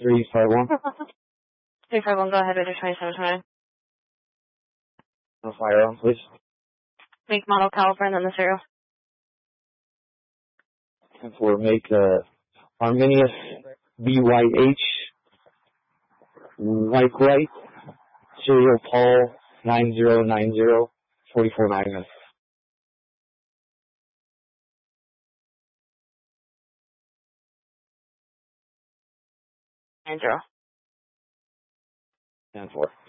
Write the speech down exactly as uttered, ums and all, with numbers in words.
three five one. three five one, go ahead with your twenty-seven twenty. A firearm, please. Make, model, caliber, and then the serial. And for make uh, Arminius B Y H White White serial Paul nine zero nine zero four four Magnus. Nine zero. And four.